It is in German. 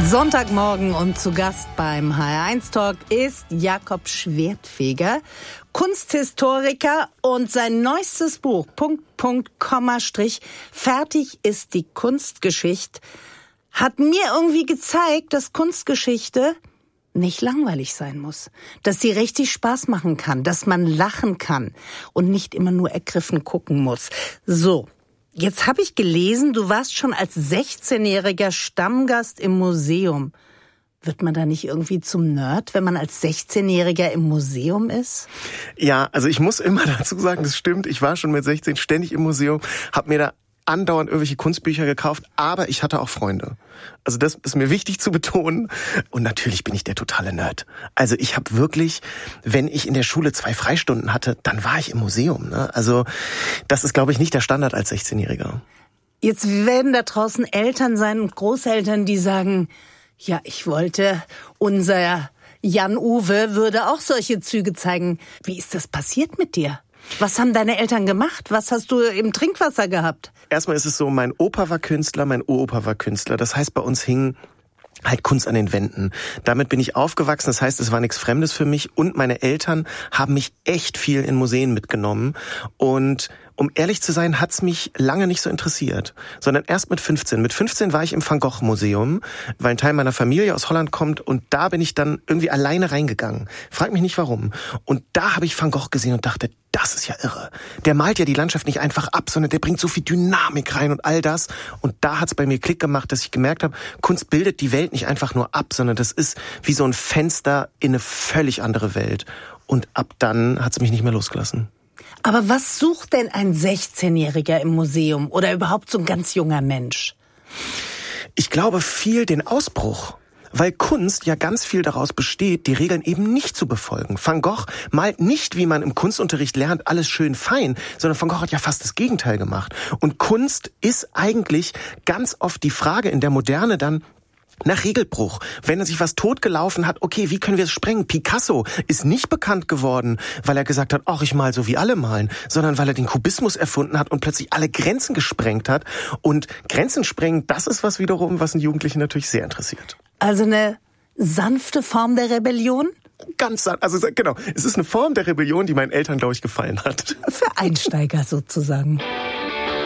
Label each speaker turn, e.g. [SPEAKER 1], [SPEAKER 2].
[SPEAKER 1] Sonntagmorgen und zu Gast beim HR1 Talk ist Jakob Schwertfeger, Kunsthistoriker, und sein neuestes Buch, Komma-Strich, fertig ist die Kunstgeschichte, hat mir irgendwie gezeigt, dass Kunstgeschichte nicht langweilig sein muss, dass sie richtig Spaß machen kann, dass man lachen kann und nicht immer nur ergriffen gucken muss. So. Jetzt habe ich gelesen, du warst schon als 16-jähriger Stammgast im Museum. Wird man da nicht irgendwie zum Nerd, wenn man als 16-Jähriger im Museum ist?
[SPEAKER 2] Ja, also ich muss immer dazu sagen, das stimmt. Ich war schon mit 16 ständig im Museum, habe mir da andauernd irgendwelche Kunstbücher gekauft, aber ich hatte auch Freunde. Also das ist mir wichtig zu betonen. Und natürlich bin ich der totale Nerd. Also ich habe wirklich, wenn ich in der Schule 2 Freistunden hatte, dann war ich im Museum. Ne? Also das ist, glaube ich, nicht der Standard als 16-Jähriger.
[SPEAKER 1] Jetzt werden da draußen Eltern sein und Großeltern, die sagen, ja, ich wollte, unser Jan-Uwe würde auch solche Züge zeigen. Wie ist das passiert mit dir? Was haben deine Eltern gemacht? Was hast du im Trinkwasser gehabt?
[SPEAKER 2] Erstmal ist es so, mein Opa war Künstler, mein Uropa war Künstler. Das heißt, bei uns hing halt Kunst an den Wänden. Damit bin ich aufgewachsen, das heißt, es war nichts Fremdes für mich. Und meine Eltern haben mich echt viel in Museen mitgenommen. Und um ehrlich zu sein, hat's mich lange nicht so interessiert, sondern erst mit 15. Mit 15 war ich im Van Gogh Museum, weil ein Teil meiner Familie aus Holland kommt, und da bin ich dann irgendwie alleine reingegangen. Frag mich nicht warum. Und da habe ich Van Gogh gesehen und dachte, das ist ja irre. Der malt ja die Landschaft nicht einfach ab, sondern der bringt so viel Dynamik rein und all das. Und da hat's bei mir Klick gemacht, dass ich gemerkt habe, Kunst bildet die Welt nicht einfach nur ab, sondern das ist wie so ein Fenster in eine völlig andere Welt. Und ab dann hat's mich nicht mehr losgelassen.
[SPEAKER 1] Aber was sucht denn ein 16-Jähriger im Museum oder überhaupt so ein ganz junger Mensch?
[SPEAKER 2] Ich glaube viel den Ausbruch. Weil Kunst ja ganz viel daraus besteht, die Regeln eben nicht zu befolgen. Van Gogh malt nicht, wie man im Kunstunterricht lernt, alles schön fein, sondern Van Gogh hat ja fast das Gegenteil gemacht. Und Kunst ist eigentlich ganz oft die Frage in der Moderne dann nach Regelbruch. Wenn er sich was totgelaufen hat, okay, wie können wir es sprengen? Picasso ist nicht bekannt geworden, weil er gesagt hat, ach, ich mal so wie alle malen, sondern weil er den Kubismus erfunden hat und plötzlich alle Grenzen gesprengt hat. Und Grenzen sprengen, das ist was wiederum, was einen Jugendlichen natürlich sehr interessiert.
[SPEAKER 1] Also eine sanfte Form der Rebellion?
[SPEAKER 2] Ganz sanft, also genau. Es ist eine Form der Rebellion, die meinen Eltern, glaube ich, gefallen hat.
[SPEAKER 1] Für Einsteiger sozusagen.